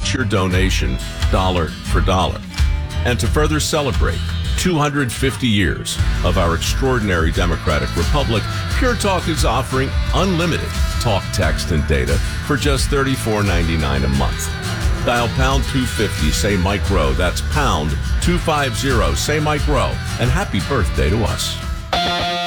match your donation dollar for dollar. And to further celebrate 250 years of our extraordinary democratic republic, Pure Talk is offering unlimited talk, text, and data for just $34.99 a month. Dial pound 250, say Mike Rowe. That's pound 250, say Mike Rowe. And happy birthday to us.